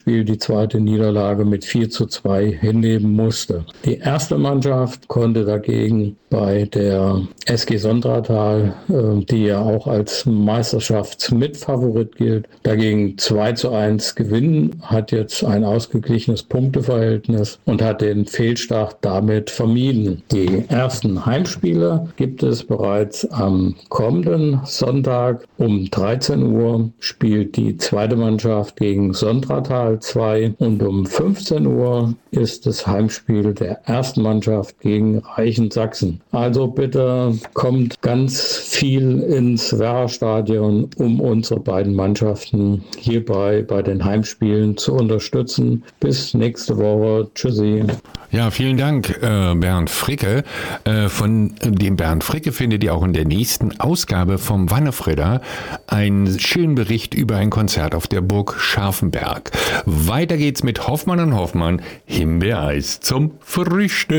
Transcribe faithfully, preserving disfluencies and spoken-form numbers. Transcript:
Heimspiel die zweite Niederlage mit vier zu zwei hinnehmen musste. Die erste Mannschaft konnte dagegen bei der S G Sontratal, die ja auch als Meisterschaftsmitfavorit gilt, dagegen zwei zu eins gewinnen, hat jetzt ein ausgeglichenes Punkteverhältnis und hat den Fehlstart damit vermieden. Die ersten Heimspiele gibt es bereits am kommenden Sonntag. Um dreizehn Uhr spielt die zweite Mannschaft gegen Sontratal zwei und um fünfzehn Uhr ist das Heimspiel der ersten Mannschaft gegen Reichensachsen. Also bitte kommt ganz viel ins Werra-Stadion, um unsere beiden Mannschaften hierbei bei den Heimspielen zu unterstützen. Bis nächste Woche. Tschüssi. Ja, vielen Dank, äh, Bernd Fricke. Äh, von dem Bernd Fricke findet ihr auch in der nächsten Ausgabe vom Wannefritter einen schönen Bericht über ein Konzert auf der Burg Scharfenberg. Weiter geht's mit Hoffmann und Hoffmann, Himbeereis zum Frühstück.